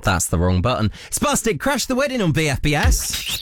That's the wrong button. Spastic, Crash the Wedding on BFBS.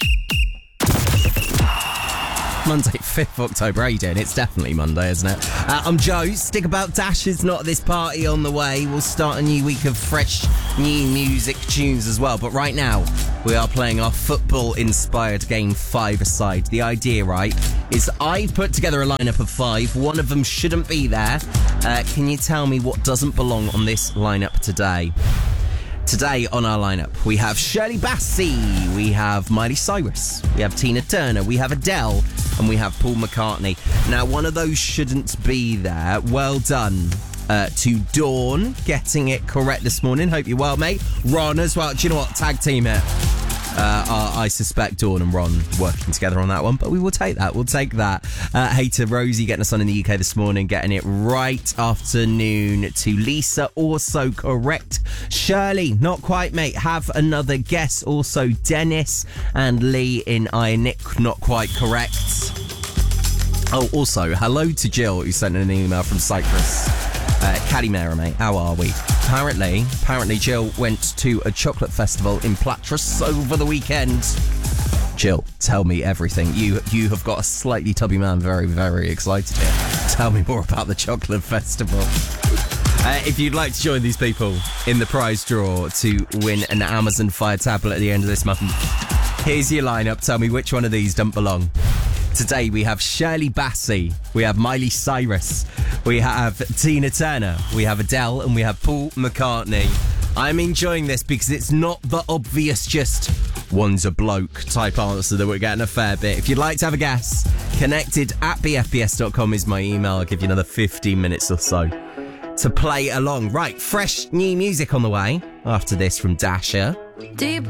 Monday, 5th October. How you doing? It's definitely Monday, isn't it? I'm Joe. Stick about Dash is not this party on the way. We'll start a new week of fresh new music tunes as well. But right now, we are playing our football-inspired game 5-a-side. The idea, right, is I've put together a lineup of 5. One of them shouldn't be there. Can you tell me what doesn't belong on this lineup today? Today on our lineup, we have Shirley Bassey, we have Miley Cyrus, we have Tina Turner, we have Adele, and we have Paul McCartney. Now, one of those shouldn't be there. Well done to Dawn, getting it correct this morning. Hope you're well, mate. Ron as well. Do you know what? Tag team it. I suspect Dawn and Ron working together on that one, but we will take that. We'll take that. Hey to Rosie getting us on in the UK this morning, getting it right. Afternoon to Lisa, also correct. Shirley, not quite, mate. Have another guess. Also Dennis and Lee in Ionic, not quite correct. Oh, also, hello to Jill, who sent an email from Cyprus. Calimera, mate, how are we? Apparently Jill went to a chocolate festival in Platras over the weekend. Jill, tell me everything. You have got a slightly tubby man very, very excited here. Tell me more about the chocolate festival. If you'd like to join these people in the prize draw to win an Amazon Fire tablet at the end of this month, here's your lineup. Tell me which one of these don't belong. Today we have Shirley Bassey, we have Miley Cyrus, we have Tina Turner, we have Adele, and we have Paul McCartney. I'm enjoying this because it's not the obvious just one's a bloke type answer that we're getting a fair bit. If you'd like to have a guess, connected at bfbs.com is my email. I'll give you another 15 minutes or so to play along. Right, fresh new music on the way after this from Dasher. Deep